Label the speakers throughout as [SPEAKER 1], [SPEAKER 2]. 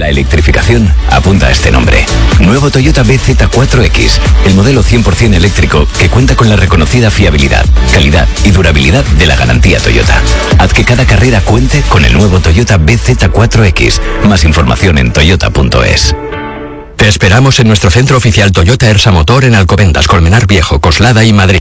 [SPEAKER 1] la electrificación, apunta a este nombre. Nuevo Toyota BZ4X, el modelo 100% eléctrico que cuenta con la reconocida fiabilidad, calidad y durabilidad de la garantía Toyota. Haz que cada carrera cuente con el nuevo Toyota BZ4X. Más información en toyota.es.
[SPEAKER 2] Te esperamos en nuestro centro oficial Toyota Ersa Motor en Alcobendas, Colmenar Viejo, Coslada y Madrid.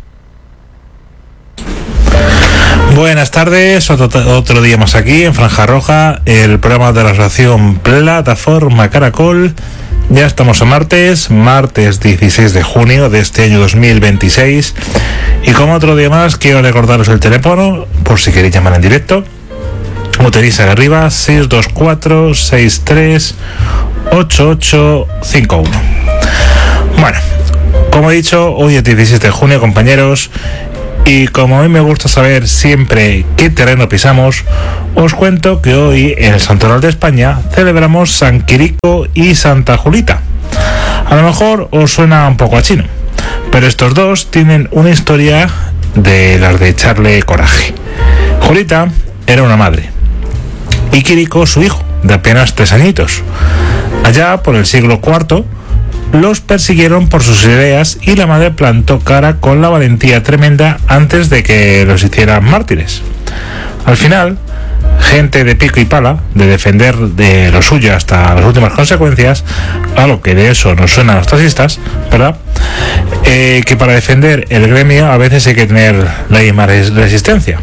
[SPEAKER 3] Buenas tardes, otro día más aquí en Franja Roja, el programa de la asociación Plataforma Caracol. Ya estamos a martes 16 de junio de este año 2026. Y como otro día más, quiero recordaros el teléfono, por si queréis llamar en directo. Como tenéis ahí arriba, 624-63-8851. Bueno, como he dicho, hoy es 16 de junio, compañeros. Y como a mí me gusta saber siempre qué terreno pisamos, os cuento que hoy en el Santoral de España celebramos San Quirico y Santa Julita. A lo mejor os suena un poco a chino, pero estos dos tienen una historia de las de echarle coraje. Julita era una madre y Quirico su hijo, de apenas 3 añitos. Allá por el siglo IV, los persiguieron por sus ideas y la madre plantó cara con la valentía tremenda antes de que los hicieran mártires. Al final, gente de pico y pala, de defender de lo suyo hasta las últimas consecuencias, algo que de eso nos suena a los taxistas, ¿verdad? Que para defender el gremio a veces hay que tener la misma resistencia.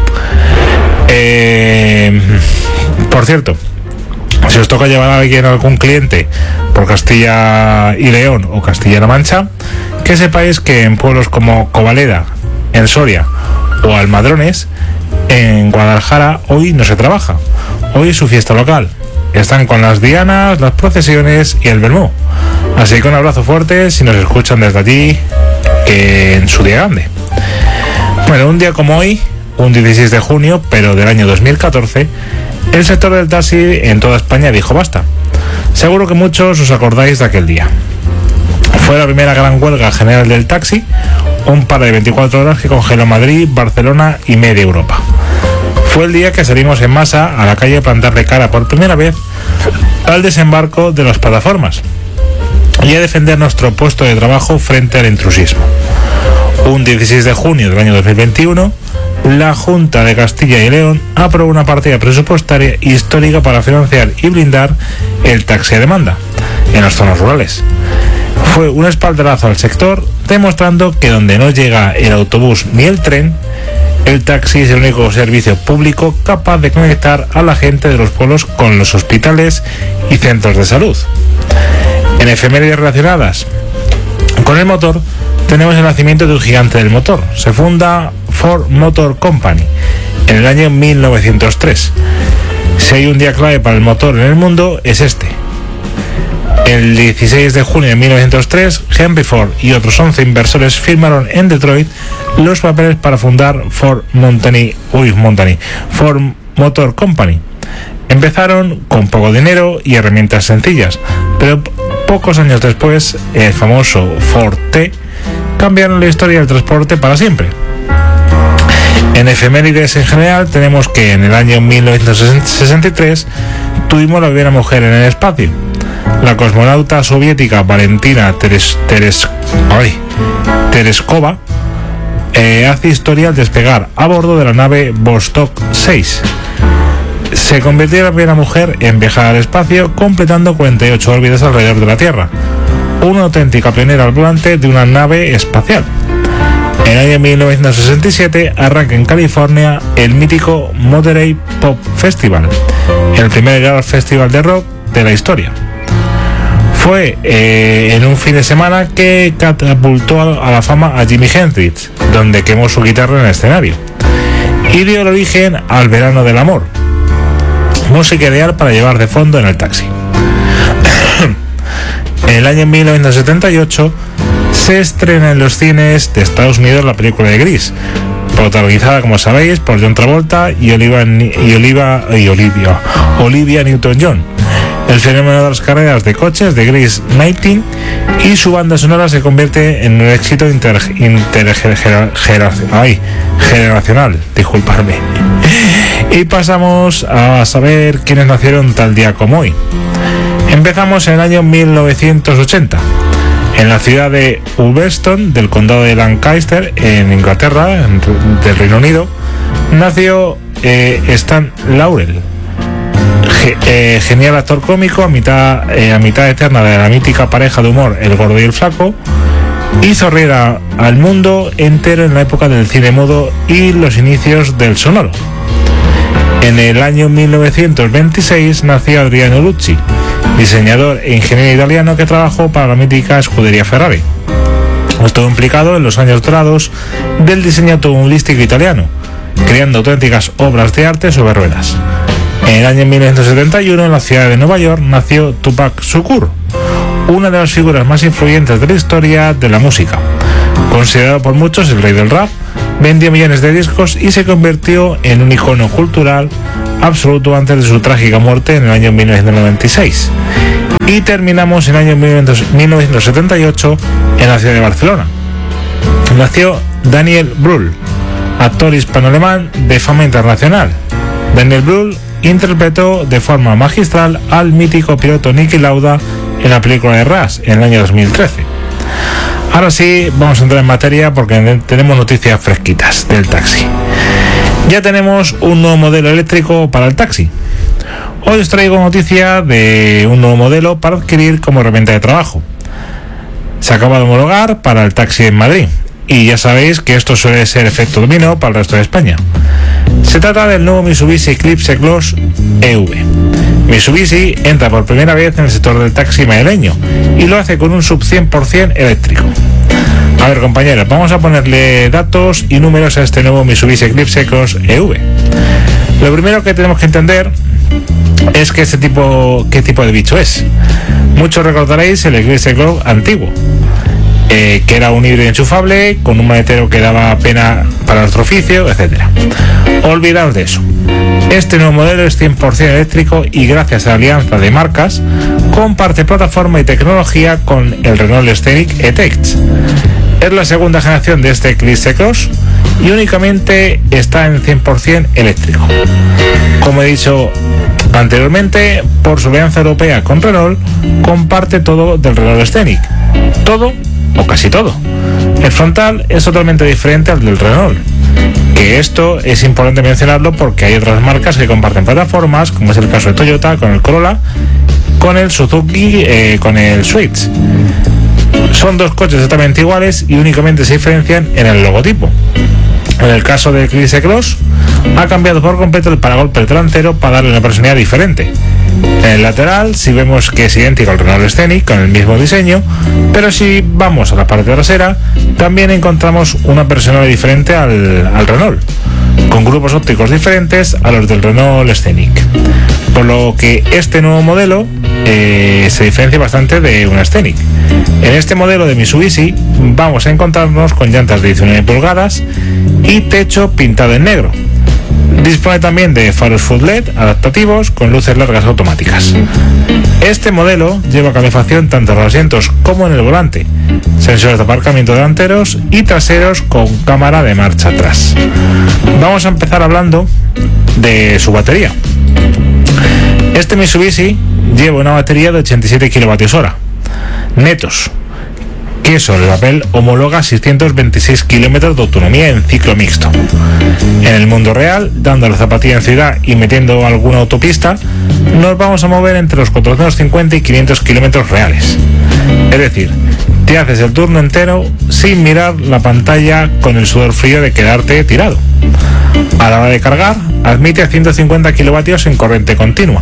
[SPEAKER 3] Por cierto, si os toca llevar a alguien, algún cliente por Castilla y León o Castilla-La Mancha, que sepáis que en pueblos como Covaleda, en Soria o Almadrones, en Guadalajara, hoy no se trabaja. Hoy es su fiesta local. Están con las dianas, las procesiones y el vermú. Así que un abrazo fuerte si nos escuchan desde allí en su día grande. Bueno, un día como hoy, un 16 de junio, pero del año 2014, el sector del taxi en toda España dijo basta. Seguro que muchos os acordáis de aquel día. Fue la primera gran huelga general del taxi, un par de 24 horas que congeló Madrid, Barcelona y media Europa. Fue el día que salimos en masa a la calle a plantarle cara por primera vez al desembarco de las plataformas y a defender nuestro puesto de trabajo frente al intrusismo. Un 16 de junio del año 2021, la Junta de Castilla y León aprobó una partida presupuestaria histórica para financiar y blindar el taxi a demanda en las zonas rurales. Fue un espaldarazo al sector, demostrando que donde no llega el autobús ni el tren, el taxi es el único servicio público capaz de conectar a la gente de los pueblos con los hospitales y centros de salud. En efemérides relacionadas con el motor, tenemos el nacimiento de un gigante del motor. Se funda Ford Motor Company en el año 1903. Si hay un día clave para el motor en el mundo, es este. El 16 de junio de 1903, Henry Ford y otros 11 inversores firmaron en Detroit los papeles para fundar Ford Motor Company. Empezaron con poco dinero y herramientas sencillas, pero pocos años después, el famoso Ford T cambiaron la historia del transporte para siempre. En efemérides en general tenemos que en el año 1963 tuvimos la primera mujer en el espacio. La cosmonauta soviética Valentina Tereskova hace historia al despegar a bordo de la nave Vostok 6. Se convirtió en la primera mujer en viajar al espacio, completando 48 órbitas alrededor de la Tierra. Una auténtica pionera al volante de una nave espacial. En el año 1967 arranca en California el mítico Monterey Pop Festival, el primer gran festival de rock de la historia. Fue en un fin de semana que catapultó a la fama a Jimi Hendrix, donde quemó su guitarra en el escenario, y dio el origen al Verano del Amor, música ideal para llevar de fondo en el taxi. En el año 1978 se estrena en los cines de Estados Unidos la película de Gris, protagonizada, como sabéis, por John Travolta y Olivia Newton-John. el fenómeno de las carreras de coches de Grace Knighting, y su banda sonora se convierte en un éxito generacional, disculpadme. Y pasamos a saber quiénes nacieron tal día como hoy. Empezamos en el año 1980. En la ciudad de Ulverston, del condado de Lancaster, en Inglaterra, del Reino Unido, nació Stan Laurel, genial actor cómico, a mitad eterna de la mítica pareja de humor El Gordo y el Flaco. Hizo reír al mundo entero en la época del cine mudo y los inicios del sonoro. En el año 1926 nació Adriano Lucci, diseñador e ingeniero italiano que trabajó para la mítica escudería Ferrari. Estuvo implicado en los años dorados del diseño automovilístico italiano, creando auténticas obras de arte sobre ruedas. En el año 1971, en la ciudad de Nueva York, nació Tupac Shakur, una de las figuras más influyentes de la historia de la música. Considerado por muchos el rey del rap, vendió millones de discos y se convirtió en un icono cultural absoluto antes de su trágica muerte en el año 1996. Y terminamos en el año 1978 en la ciudad de Barcelona. Nació Daniel Brühl, actor hispano-alemán de fama internacional. Daniel Brühl interpretó de forma magistral al mítico piloto Niki Lauda en la película de Rush en el año 2013. Ahora sí, vamos a entrar en materia porque tenemos noticias fresquitas del taxi. Ya tenemos un nuevo modelo eléctrico para el taxi. Hoy os traigo noticia de un nuevo modelo para adquirir como herramienta de trabajo. Se acaba de homologar para el taxi en Madrid, y ya sabéis que esto suele ser efecto dominó para el resto de España. Se trata del nuevo Mitsubishi Eclipse Cross EV. Mitsubishi entra por primera vez en el sector del taxi madrileño y lo hace con un sub 100% eléctrico. A ver, compañeros, vamos a ponerle datos y números a este nuevo Mitsubishi Eclipse Cross EV. Lo primero que tenemos que entender es que qué tipo de bicho es. Muchos recordaréis el Eclipse Cross antiguo, que era un híbrido enchufable con un maletero que daba pena para nuestro oficio, etc. Olvidaos de eso. Este nuevo modelo es 100% eléctrico y gracias a la alianza de marcas comparte plataforma y tecnología con el Renault Scenic E-Tech. Es la segunda generación de este Eclipse Cross y únicamente está en 100% eléctrico. Como he dicho anteriormente, por su alianza europea con Renault, comparte todo del Renault Scenic. Todo o casi todo. El frontal es totalmente diferente al del Renault, que esto es importante mencionarlo porque hay otras marcas que comparten plataformas, como es el caso de Toyota con el Corolla, con el Suzuki con el Switch. Son dos coches exactamente iguales y únicamente se diferencian en el logotipo. En el caso del Eclipse Cross, ha cambiado por completo el paragolpes delantero para darle una personalidad diferente. En el lateral sí vemos que es idéntico al Renault Scenic con el mismo diseño, pero si vamos a la parte trasera también encontramos una personalidad diferente al Renault, con grupos ópticos diferentes a los del Renault Scenic, por lo que este nuevo modelo se diferencia bastante de un Scenic. En este modelo de Mitsubishi vamos a encontrarnos con llantas de 19 pulgadas y techo pintado en negro. Dispone también de faros Full LED adaptativos con luces largas automáticas. Este modelo lleva calefacción tanto en los asientos como en el volante, sensores de aparcamiento delanteros y traseros con cámara de marcha atrás. Vamos a empezar hablando de su batería. Este Mitsubishi lleva una batería de 87 kWh netos, que sobre el papel homologa 626 kilómetros de autonomía en ciclo mixto. En el mundo real, dando la zapatilla en ciudad y metiendo alguna autopista, nos vamos a mover entre los 450 y 500 kilómetros reales. Es decir, te haces el turno entero sin mirar la pantalla con el sudor frío de quedarte tirado. A la hora de cargar, admite 150 kilovatios en corriente continua,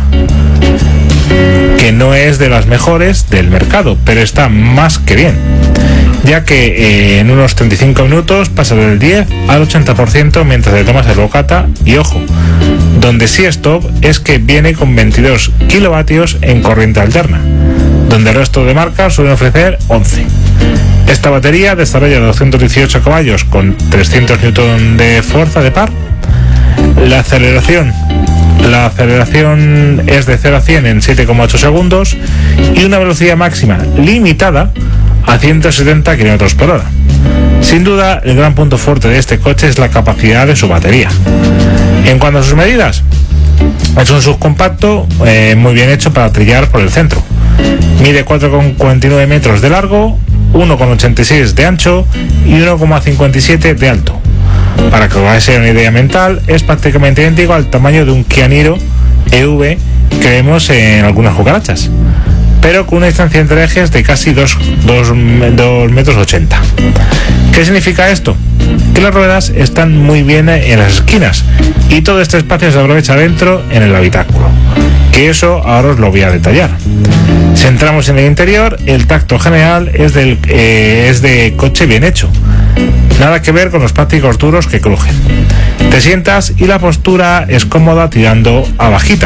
[SPEAKER 3] que no es de las mejores del mercado, pero está más que bien, ya que en unos 35 minutos pasa del 10 al 80% mientras te tomas el bocata. Y ojo, donde sí es top es que viene con 22 kilovatios en corriente alterna, donde el resto de marcas suelen ofrecer 11. Esta batería desarrolla 218 caballos con 300 Newton de fuerza de par. La aceleración La aceleración es de 0 a 100 en 7,8 segundos y una velocidad máxima limitada a 170 km por hora. Sin duda, el gran punto fuerte de este coche es la capacidad de su batería. En cuanto a sus medidas, es un subcompacto muy bien hecho para trillar por el centro. Mide 4,49 metros de largo, 1,86 de ancho y 1,57 de alto. Para que os hagáis una idea mental, es prácticamente idéntico al tamaño de un Kia Niro EV que vemos en algunas cucarachas, pero con una distancia entre ejes de casi 2,80 metros. ¿Qué significa esto? Que las ruedas están muy bien en las esquinas y todo este espacio se aprovecha dentro en el habitáculo, que eso ahora os lo voy a detallar. Si entramos en el interior, el tacto general es de coche bien hecho. Nada que ver con los plásticos duros que crujen. Te sientas y la postura es cómoda tirando a bajita,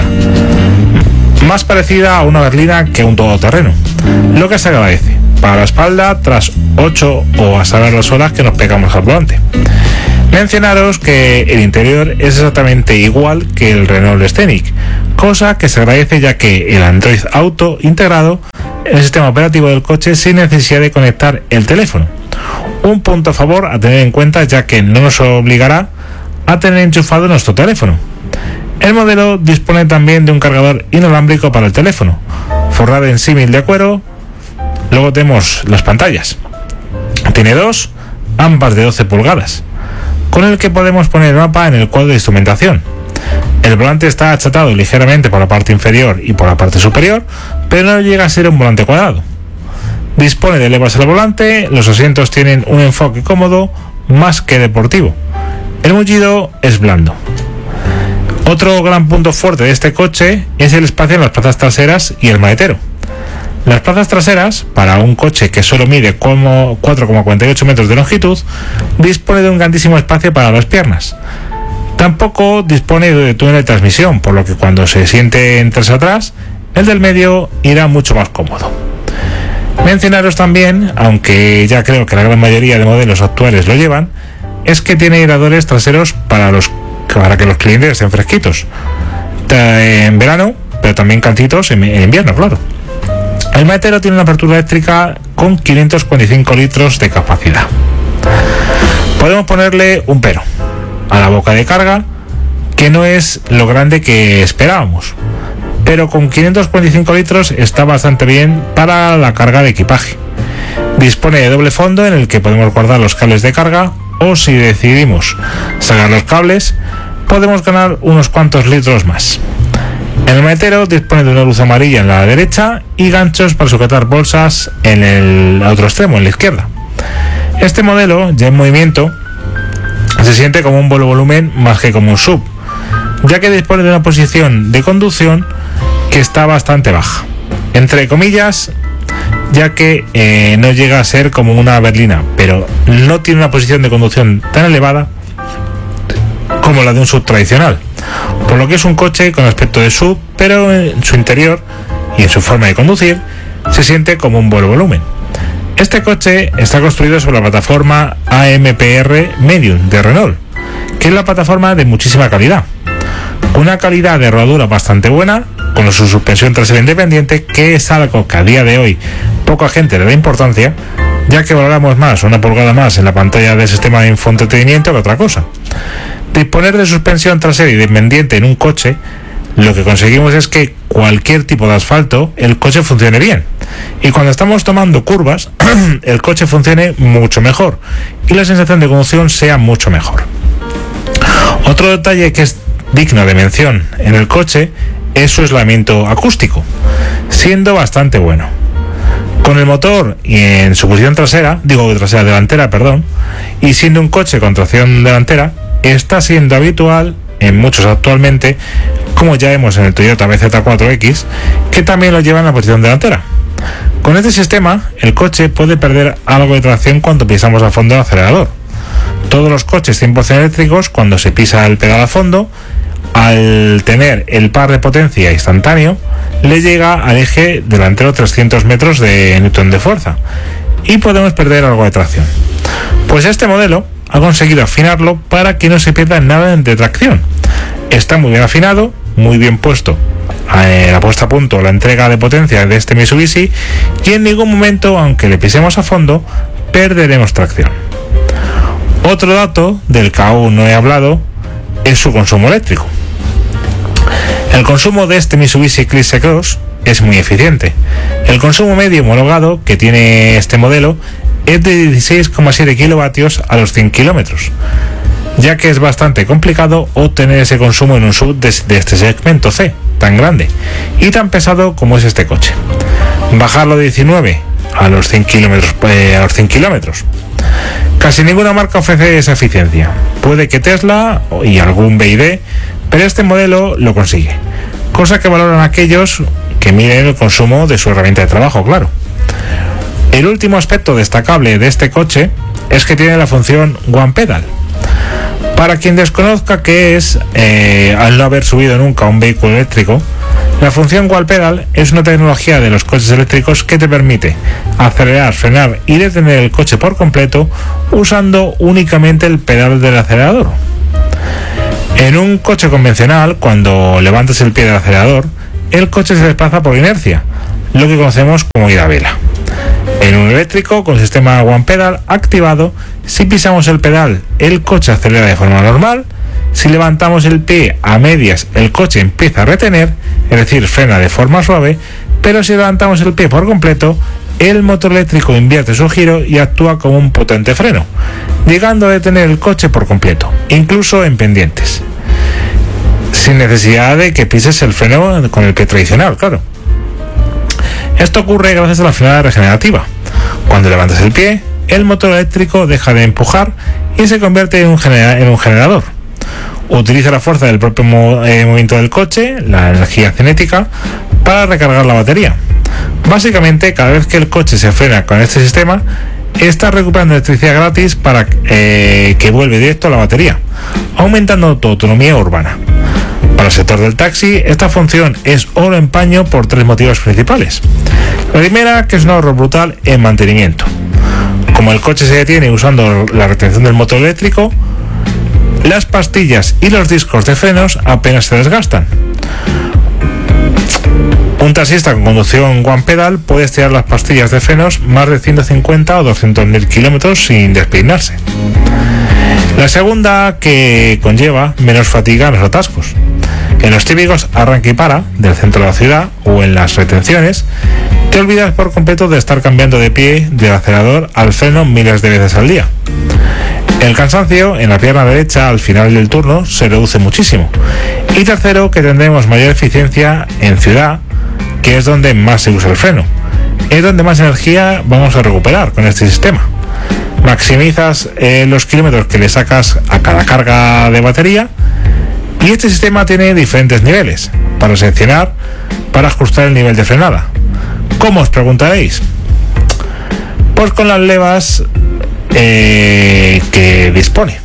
[SPEAKER 3] más parecida a una berlina que a un todoterreno, lo que se agradece para la espalda tras 8 o a saber las horas que nos pegamos al volante. Mencionaros que el interior es exactamente igual que el Renault Scenic, cosa que se agradece ya que el Android Auto integrado en el sistema operativo del coche sin necesidad de conectar el teléfono. Un punto a favor a tener en cuenta, ya que no nos obligará a tener enchufado nuestro teléfono. El modelo dispone también de un cargador inalámbrico para el teléfono, forrado en símil de cuero. Luego tenemos las pantallas. Tiene dos, ambas de 12 pulgadas, con el que podemos poner mapa en el cuadro de instrumentación. El volante está achatado ligeramente por la parte inferior y por la parte superior, pero no llega a ser un volante cuadrado. Dispone de levas al volante, los asientos tienen un enfoque cómodo más que deportivo. El mullido es blando. Otro gran punto fuerte de este coche es el espacio en las plazas traseras y el maletero. Las plazas traseras, para un coche que solo mide 4,48 metros de longitud, dispone de un grandísimo espacio para las piernas. Tampoco dispone de túnel de transmisión, por lo que cuando se siente en tres atrás, el del medio irá mucho más cómodo. Mencionaros también, aunque ya creo que la gran mayoría de modelos actuales lo llevan, es que tiene aireadores traseros para que los clientes estén fresquitos en verano, pero también calentitos en invierno, claro. El maletero tiene una apertura eléctrica con 545 litros de capacidad. Podemos ponerle un pero a la boca de carga, que no es lo grande que esperábamos, pero con 545 litros está bastante bien para la carga de equipaje. Dispone de doble fondo en el que podemos guardar los cables de carga, o si decidimos sacar los cables, podemos ganar unos cuantos litros más. El maletero dispone de una luz amarilla en la derecha y ganchos para sujetar bolsas en el otro extremo, en la izquierda. Este modelo, ya en movimiento, se siente como un volumen más que como un SUV, ya que dispone de una posición de conducción que está bastante baja, entre comillas, ya que no llega a ser como una berlina, pero no tiene una posición de conducción tan elevada como la de un SUV tradicional, por lo que es un coche con aspecto de SUV, pero en su interior y en su forma de conducir se siente como un buen volumen. Este coche está construido sobre la plataforma AMPR Medium de Renault, que es la plataforma de muchísima calidad, con una calidad de rodadura bastante buena, con su suspensión trasera independiente, que es algo que a día de hoy poca gente le da importancia, ya que valoramos más una pulgada más en la pantalla del sistema de infoentretenimiento que otra cosa. Disponer de suspensión trasera independiente en un coche, lo que conseguimos es que cualquier tipo de asfalto el coche funcione bien, y cuando estamos tomando curvas el coche funcione mucho mejor y la sensación de conducción sea mucho mejor. Otro detalle que es digno de mención en el coche es su aislamiento acústico, siendo bastante bueno. Con el motor y en su posición delantera, y siendo un coche con tracción delantera, está siendo habitual en muchos actualmente, como ya vemos en el Toyota BZ4X, que también lo lleva en la posición delantera. Con este sistema, el coche puede perder algo de tracción cuando pisamos a fondo el acelerador. Todos los coches 100% eléctricos, cuando se pisa el pedal a fondo, al tener el par de potencia instantáneo, le llega al eje delantero 300 metros de newton de fuerza y podemos perder algo de tracción. Pues este modelo ha conseguido afinarlo para que no se pierda nada de tracción. Está muy bien afinado, muy bien puesto. La puesta a punto, la entrega de potencia de este Mitsubishi, y en ningún momento, aunque le pisemos a fondo, perderemos tracción. Otro dato del que aún no he hablado es su consumo eléctrico. El consumo de este Mitsubishi Eclipse Cross es muy eficiente. El consumo medio homologado que tiene este modelo es de 16,7 kilovatios a los 100 kilómetros, ya que es bastante complicado obtener ese consumo en un SUV de este segmento C, tan grande y tan pesado como es este coche. Bajarlo de 19 a los 100 kilómetros. Casi ninguna marca ofrece esa eficiencia. Puede que Tesla y algún BYD, pero este modelo lo consigue, cosa que valoran aquellos que miden el consumo de su herramienta de trabajo, claro. El último aspecto destacable de este coche es que tiene la función One Pedal. Para quien desconozca qué es, al no haber subido nunca a un vehículo eléctrico, la función One Pedal es una tecnología de los coches eléctricos que te permite acelerar, frenar y detener el coche por completo usando únicamente el pedal del acelerador. En un coche convencional, cuando levantas el pie del acelerador, el coche se desplaza por inercia, lo que conocemos como ida a vela. En un eléctrico, con el sistema One Pedal activado, si pisamos el pedal, el coche acelera de forma normal. Si levantamos el pie a medias, el coche empieza a retener, es decir, frena de forma suave, pero si levantamos el pie por completo, el motor eléctrico invierte su giro y actúa como un potente freno, llegando a detener el coche por completo, incluso en pendientes, sin necesidad de que pises el freno con el pie tradicional, claro. Esto ocurre gracias a la frenada regenerativa. Cuando levantas el pie, el motor eléctrico deja de empujar y se convierte en un generador. Utiliza la fuerza del propio movimiento del coche, la energía cinética, para recargar la batería. Básicamente, cada vez que el coche se frena con este sistema, está recuperando electricidad gratis para que vuelve directo a la batería, aumentando tu autonomía urbana. Para el sector del taxi, esta función es oro en paño por tres motivos principales. La primera, que es un ahorro brutal en mantenimiento. Como el coche se detiene usando la retención del motor eléctrico, las pastillas y los discos de frenos apenas se desgastan. Un taxista con conducción One Pedal puede estirar las pastillas de frenos más de 150 o 200.000 kilómetros sin despeinarse. La segunda, que conlleva menos fatiga en los atascos. En los típicos arranque y para del centro de la ciudad o en las retenciones, te olvidas por completo de estar cambiando de pie del acelerador al freno miles de veces al día. El cansancio en la pierna derecha al final del turno se reduce muchísimo. Y tercero, que tendremos mayor eficiencia en ciudad, que es donde más se usa el freno. Es donde más energía vamos a recuperar con este sistema. Maximizas los kilómetros que le sacas a cada carga de batería. Y este sistema tiene diferentes niveles para seleccionar, para ajustar el nivel de frenada. ¿Cómo, os preguntaréis? Pues con las levas que dispone.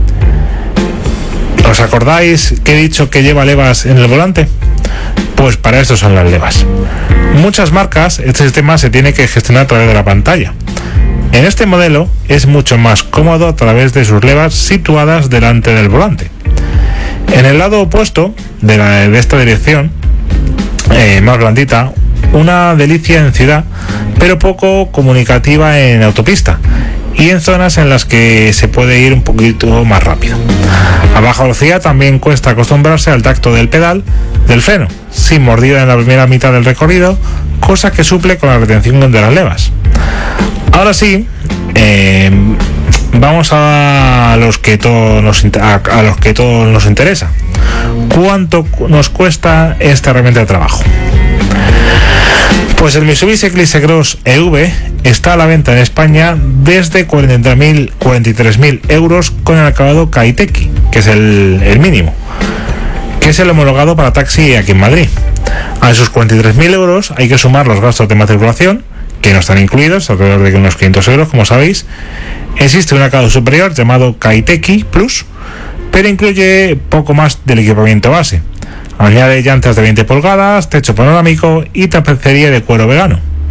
[SPEAKER 3] ¿Os acordáis que he dicho que lleva levas en el volante? Pues para eso son las levas. Muchas marcas, este sistema se tiene que gestionar a través de la pantalla. En este modelo es mucho más cómodo a través de sus levas situadas delante del volante. En el lado opuesto de esta dirección, más blandita, una delicia en ciudad, pero poco comunicativa en autopista y en zonas en las que se puede ir un poquito más rápido. A baja velocidad también cuesta acostumbrarse al tacto del pedal del freno, sin mordida en la primera mitad del recorrido, cosa que suple con la retención de las levas. Ahora sí, vamos a los que todo nos interesa. ¿Cuánto nos cuesta esta herramienta de trabajo? Pues el Mitsubishi Eclipse Cross EV está a la venta en España desde 43.000 euros con el acabado Kaiteki, que es el mínimo, que es el homologado para taxi aquí en Madrid. A esos 43.000 euros hay que sumar los gastos de matriculación, que no están incluidos, alrededor de unos 500 euros, como sabéis. Existe un acabado superior llamado Kaiteki Plus, pero incluye poco más del equipamiento base. Añade llantas de 20 pulgadas, techo panorámico y tapicería de cuero vegano.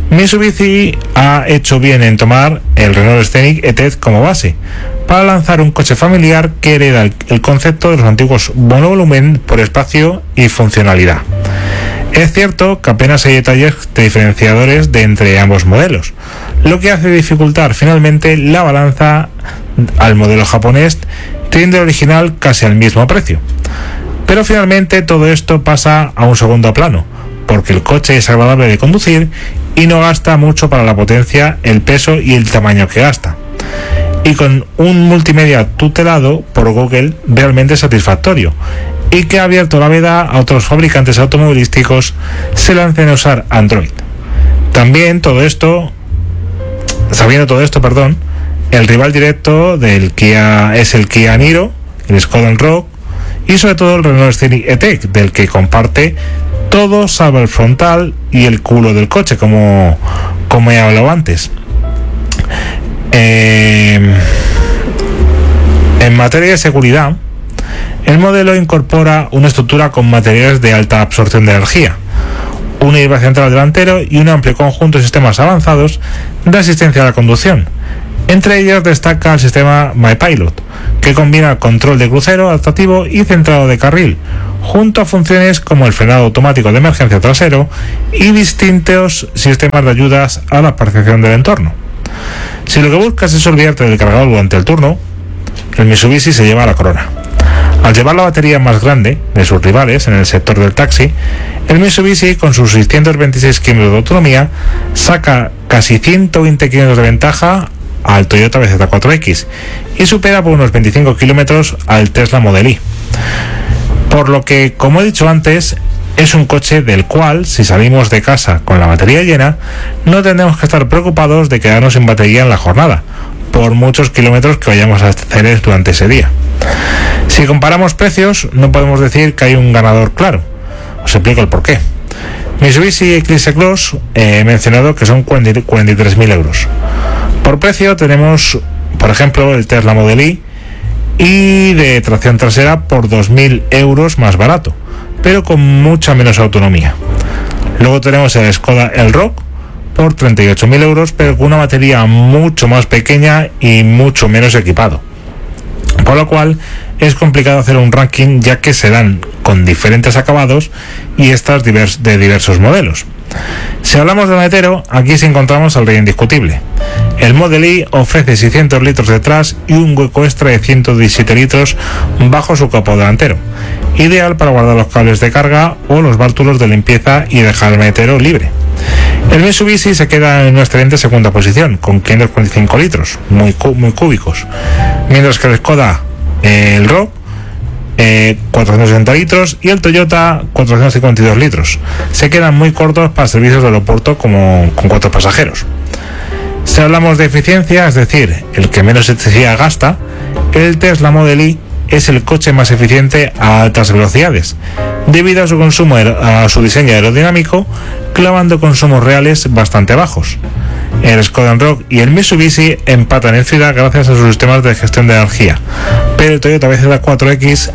[SPEAKER 3] Mitsubishi ha hecho bien en tomar el Renault Scenic E-Tech como base para lanzar un coche familiar que hereda el concepto de los antiguos monovolumen por espacio y funcionalidad. Es cierto que apenas hay detalles diferenciadores de entre ambos modelos, lo que hace dificultar finalmente la balanza al modelo japonés, teniendo el original casi al mismo precio. Pero finalmente todo esto pasa a un segundo plano, porque el coche es agradable de conducir y no gasta mucho para la potencia, el peso y el tamaño que gasta. Y con un multimedia tutelado por Google realmente satisfactorio, y que ha abierto la veda a otros fabricantes automovilísticos se lancen a usar Android. También sabiendo todo esto, el rival directo del Kia es el Kia Niro, el Skoda Enyaq y sobre todo el Renault Scenic E-Tech, del que comparte todo salvo el frontal y el culo del coche, como he hablado antes. En materia de seguridad, el modelo incorpora una estructura con materiales de alta absorción de energía, un IVA central delantero y un amplio conjunto de sistemas avanzados de asistencia a la conducción. Entre ellos destaca el sistema MyPilot, que combina control de crucero adaptativo y centrado de carril, junto a funciones como el frenado automático de emergencia trasero y distintos sistemas de ayudas a la percepción del entorno. Si lo que buscas es olvidarte del cargador durante el turno, el Mitsubishi se lleva la corona. Al llevar la batería más grande de sus rivales en el sector del taxi, el Mitsubishi, con sus 626 km de autonomía, saca casi 120 km de ventaja al Toyota BZ4X y supera por unos 25 km al Tesla Model Y. Por lo que, como he dicho antes, es un coche del cual, si salimos de casa con la batería llena, no tendremos que estar preocupados de quedarnos sin batería en la jornada, por muchos kilómetros que vayamos a hacer durante ese día. Si comparamos precios, no podemos decir que hay un ganador claro. Os explico el porqué. Mitsubishi Eclipse Cross he mencionado que son 43.000 euros. Por precio tenemos, por ejemplo, el Tesla Model Y y de tracción trasera por 2.000 euros más barato, pero con mucha menos autonomía. Luego tenemos el Skoda Enyaq por 38.000 euros, pero con una batería mucho más pequeña y mucho menos equipado. Por lo cual es complicado hacer un ranking, ya que se dan con diferentes acabados y estas de diversos modelos. Si hablamos de maletero, aquí sí encontramos al rey indiscutible. El Model Y ofrece 600 litros detrás y un hueco extra de 117 litros bajo su capó delantero, ideal para guardar los cables de carga o los bártulos de limpieza y dejar el maletero libre. El Mitsubishi se queda en una excelente segunda posición, con 545 litros, muy cúbicos, mientras que el Skoda Enyaq 460 litros y el Toyota 452 litros. Se quedan muy cortos para servicios de aeropuerto como con 4 pasajeros. Si hablamos de eficiencia, es decir, el que menos electricidad gasta, el Tesla Model Y es el coche más eficiente a altas velocidades, debido a su consumo, a su diseño aerodinámico, clavando consumos reales bastante bajos. El Skoda Enyaq y el Mitsubishi empatan en ciudad gracias a sus sistemas de gestión de energía, pero el Toyota BZ4X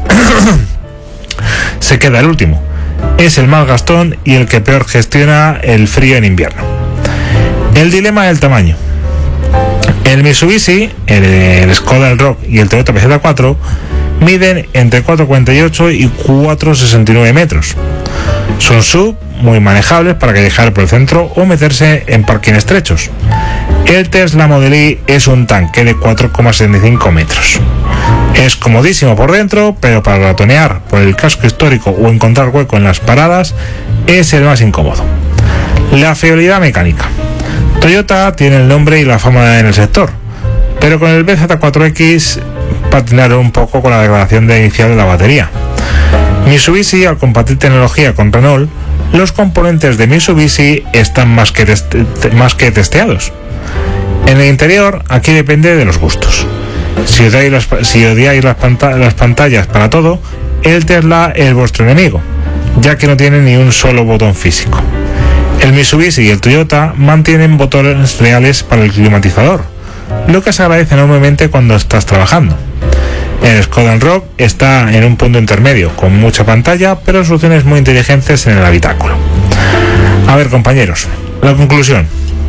[SPEAKER 3] se queda el último. Es el más gastón y el que peor gestiona el frío en invierno. El dilema del tamaño. El Mitsubishi, el Skoda Enyaq y el Toyota BZ4 miden entre 4,48 y 4,69 metros. Son sub muy manejables para callejear por el centro o meterse en parking estrechos. El Tesla Model Y es un tanque de 4,75 metros. Es comodísimo por dentro, pero para ratonear por el casco histórico o encontrar hueco en las paradas es el más incómodo. La fiabilidad mecánica. Toyota tiene el nombre y la fama en el sector, pero con el BZ4X patinaron un poco con la degradación inicial de la batería. Mitsubishi, al compartir tecnología con Renault, los componentes de Mitsubishi están más que testeados. En el interior, aquí depende de los gustos. Si odiáis las pantallas para todo, el Tesla es vuestro enemigo, ya que no tiene ni un solo botón físico. El Mitsubishi y el Toyota mantienen botones reales para el climatizador, lo que se agradece enormemente cuando estás trabajando. El Skoda Enyaq está en un punto intermedio, con mucha pantalla, pero soluciones muy inteligentes en el habitáculo. A ver, compañeros, La conclusión: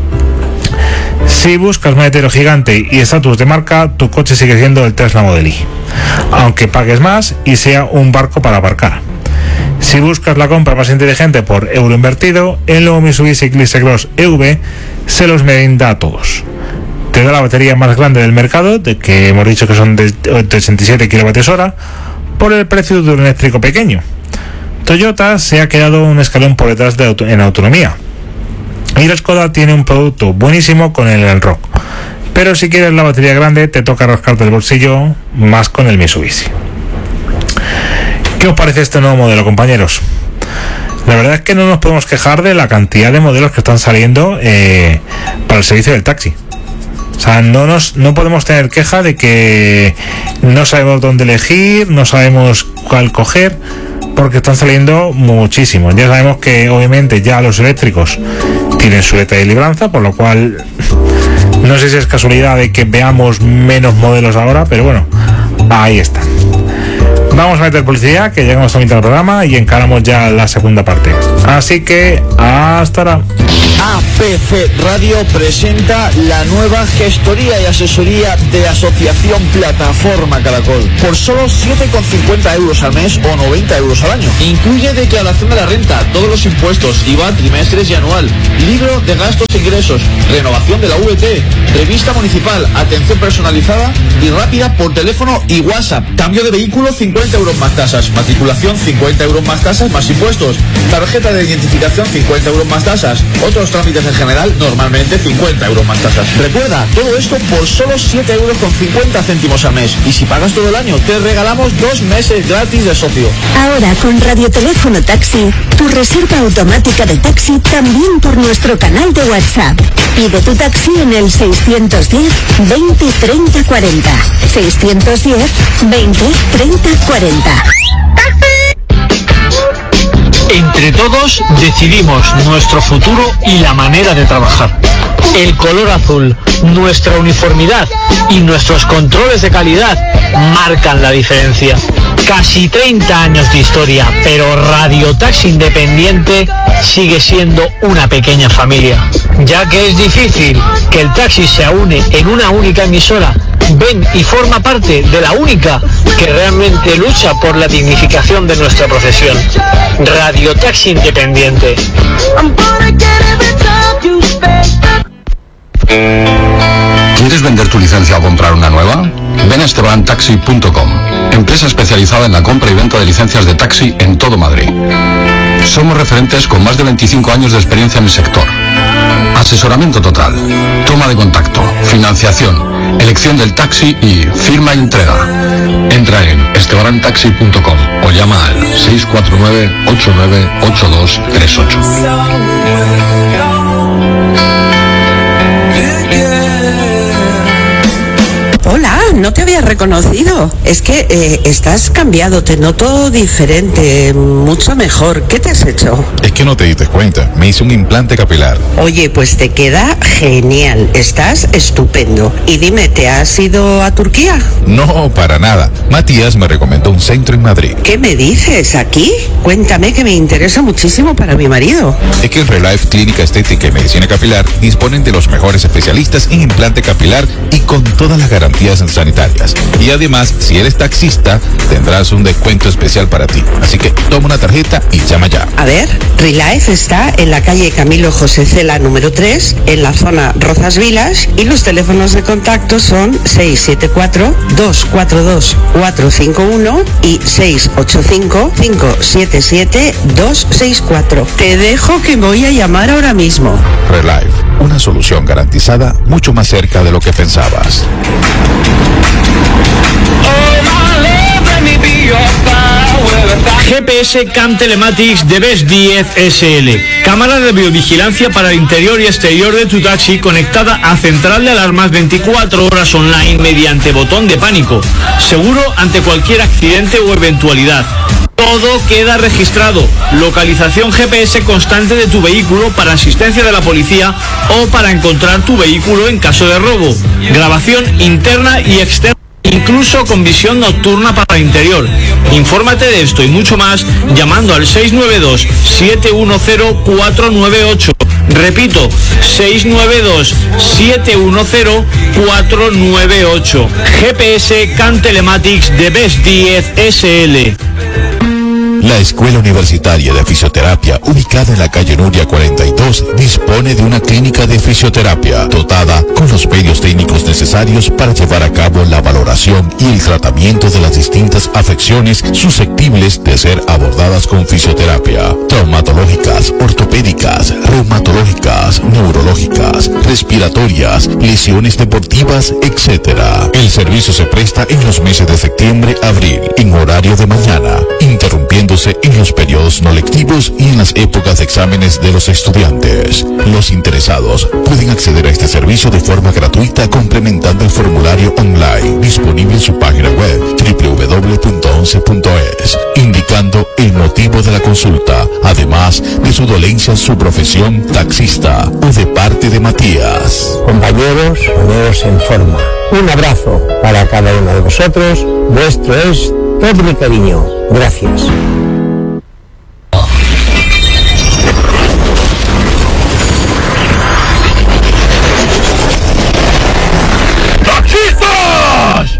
[SPEAKER 3] si buscas maletero gigante y estatus de marca, tu coche sigue siendo el Tesla Model Y, aunque pagues más y sea un barco para aparcar. Si buscas la compra más inteligente por euro invertido, el nuevo Mitsubishi Eclipse Cross EV se los brinda a todos. Te da la batería más grande del mercado, de que hemos dicho que son de 87 kWh, por el precio de un eléctrico pequeño. Toyota se ha quedado un escalón por detrás en autonomía. Y la Skoda tiene un producto buenísimo con el Elroq. Pero si quieres la batería grande, te toca rascarte el bolsillo más con el Mitsubishi. ¿Qué os parece este nuevo modelo, compañeros? La verdad es que no nos podemos quejar de la cantidad de modelos que están saliendo para el servicio del taxi. O sea, no podemos tener queja de que no sabemos dónde elegir, no sabemos cuál coger, porque están saliendo muchísimos. Ya sabemos que obviamente ya los eléctricos tienen su letra de libranza, por lo cual no sé si es casualidad de que veamos menos modelos ahora, pero bueno, ahí están. Vamos a meter publicidad, que llegamos a mitad del programa y encaramos ya la segunda parte. Así que hasta ahora.
[SPEAKER 4] APC Radio presenta la nueva gestoría y asesoría de Asociación Plataforma Caracol por solo 7,50 euros al mes o 90 euros al año. Incluye declaración de la renta, todos los impuestos, IVA, trimestres y anual, libro de gastos e ingresos, renovación de la VT, revista municipal, atención personalizada y rápida por teléfono y WhatsApp. Cambio de vehículo, 50 euros más tasas, matriculación, 50 euros más tasas más impuestos, tarjeta de identificación, 50 euros más tasas, otros trámites en general, normalmente 50 euros más tasas. Recuerda, todo esto por solo 7 euros con 50 céntimos al mes. Y si pagas todo el año, te regalamos 2 meses gratis de socio.
[SPEAKER 5] Ahora con Radioteléfono Taxi, tu reserva automática de taxi también por nuestro canal de WhatsApp. Pide tu taxi en el 610 20 30 40. 610 20 30 40.
[SPEAKER 6] Entre todos decidimos nuestro futuro y la manera de trabajar. El color azul, nuestra uniformidad y nuestros controles de calidad marcan la diferencia. Casi 30 años de historia, pero Radio Taxi Independiente sigue siendo una pequeña familia. Ya que es difícil que el taxi se une en una única emisora, ven y forma parte de la única que realmente lucha por la dignificación de nuestra profesión. Radio Taxi Independiente.
[SPEAKER 7] ¿Quieres vender tu licencia o comprar una nueva? Ven a estebantaxi.com, empresa especializada en la compra y venta de licencias de taxi en todo Madrid. Somos referentes con más de 25 años de experiencia en el sector. Asesoramiento total, toma de contacto, financiación, elección del taxi y firma y entrega. Entra en estebantaxi.com o llama al 649-898238.
[SPEAKER 8] Hola, no te había reconocido. Es que estás cambiado, te noto diferente, mucho mejor. ¿Qué te has hecho?
[SPEAKER 9] Es que no te diste cuenta, me hice un implante capilar.
[SPEAKER 8] Oye, pues te queda genial, estás estupendo. Y dime, ¿te has ido a Turquía?
[SPEAKER 9] No, para nada. Matías me recomendó un centro en Madrid.
[SPEAKER 8] ¿Qué me dices? ¿Aquí? Cuéntame, que me interesa muchísimo para mi marido.
[SPEAKER 9] Es que en Relife Clínica Estética y Medicina Capilar disponen de los mejores especialistas en implante capilar y con todas las garantías sanitarias. Y además, si eres taxista, tendrás un descuento especial para ti. Así que toma una tarjeta y llama ya.
[SPEAKER 8] A ver, Relife está en la calle Camilo José Cela número 3, en la zona Rozas Vilas, y los teléfonos de contacto son 674-242-451 y 685-577-264. Te dejo, que voy a llamar ahora mismo.
[SPEAKER 9] Relife, una solución garantizada mucho más cerca de lo que pensabas.
[SPEAKER 6] GPS Cam Telematics de Best 10 SL. Cámara de biovigilancia para el interior y exterior de tu taxi conectada a central de alarmas 24 horas online mediante botón de pánico. Seguro ante cualquier accidente o eventualidad. Todo queda registrado. Localización GPS constante de tu vehículo para asistencia de la policía o para encontrar tu vehículo en caso de robo. Grabación interna y externa, incluso con visión nocturna para el interior. Infórmate de esto y mucho más llamando al 692-710-498. Repito, 692-710-498. GPS CAN Telematics de Best 10 SL.
[SPEAKER 9] La Escuela Universitaria de Fisioterapia, ubicada en la calle Nuria 42, dispone de una clínica de fisioterapia dotada con los medios técnicos necesarios para llevar a cabo la valoración y el tratamiento de las distintas afecciones susceptibles de ser abordadas con fisioterapia: traumatológicas, ortopédicas, reumatológicas, neurológicas, respiratorias, lesiones deportivas, etc. El servicio se presta en los meses de septiembre, abril, en horario de mañana, interrumpiendo en los periodos no lectivos y en las épocas de exámenes de los estudiantes. Los interesados pueden acceder a este servicio de forma gratuita complementando el formulario online disponible en su página web www.once.es, indicando el motivo de la consulta, además de su dolencia en su profesión taxista o de parte de Matías.
[SPEAKER 10] Compañeros, poneros en forma. Un abrazo para cada uno de vosotros. Vuestro es todo mi cariño. Gracias.